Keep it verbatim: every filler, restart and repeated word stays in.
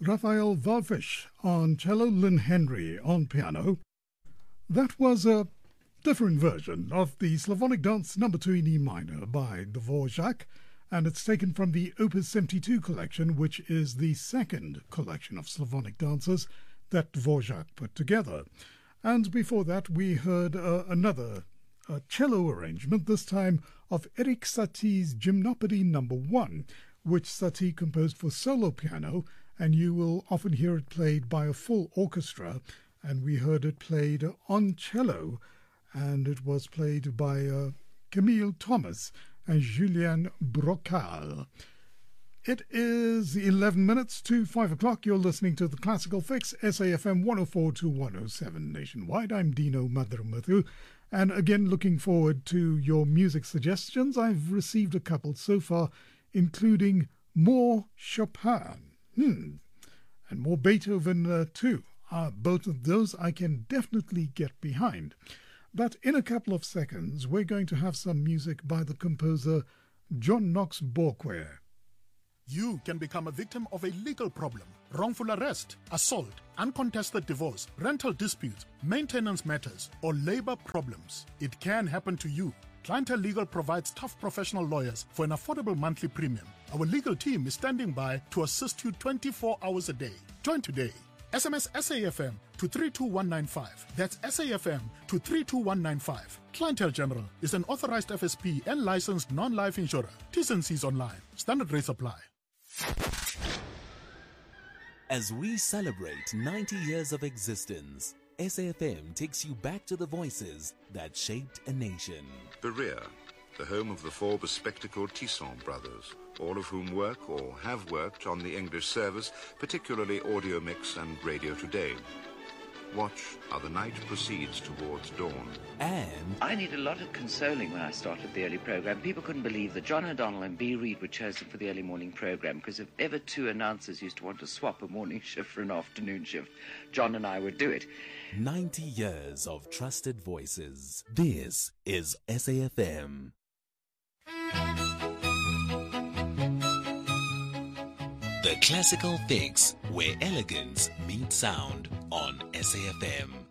Raphael Waalfisch on cello, Lynn Henry on piano. That was a different version of the Slavonic Dance number two in E minor by Dvorak, and it's taken from the Opus seventy-two collection, which is the second collection of Slavonic dances that Dvorak put together. And before that, we heard uh, another uh, cello arrangement, this time of Erik Satie's Gymnopédie number one, which Satie composed for solo piano, and you will often hear it played by a full orchestra, and we heard it played on cello, and it was played by uh, Camille Thomas and Julien Brocal. It is eleven minutes to five o'clock. You're listening to the Classical Fix, S A F M one oh four to one oh seven nationwide. I'm Dino Madhuramuthu, and again looking forward to your music suggestions. I've received a couple so far, including more Chopin, hmm, and more Beethoven uh, too. Uh, both of those I can definitely get behind. But in a couple of seconds, we're going to have some music by the composer John Knox Borquer. You can become a victim of a legal problem: wrongful arrest, assault, uncontested divorce, rental disputes, maintenance matters, or labor problems. It can happen to you. Clientele Legal provides tough professional lawyers for an affordable monthly premium. Our legal team is standing by to assist you twenty-four hours a day. Join today. S M S S A F M to three two one nine five. That's S A F M to three two one nine five. Clientele General is an authorized F S P and licensed non-life insurer. T's and C's online. Standard rates apply. As we celebrate ninety years of existence, S A F M takes you back to the voices that shaped a nation. Berea, the home of the four bespectacled Tisson brothers, all of whom work or have worked on the English service, particularly Audio Mix and Radio Today. Watch how the night proceeds towards dawn. And I need a lot of consoling when I started the early program. People couldn't believe that John O'Donnell and B. Reid were chosen for the early morning program, because if ever two announcers used to want to swap a morning shift for an afternoon shift, John and I would do it. ninety years of trusted voices. This is S A F M. The Classical Fix, where elegance meets sound on S A F M.